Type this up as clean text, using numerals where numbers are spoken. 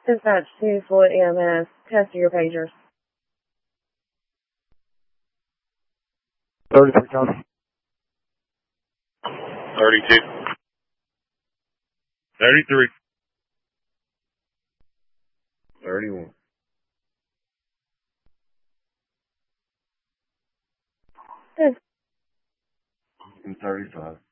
Dispatch to Floyd EMS. Test your pagers. 33 copy. 32. 33. 31. 35. 35.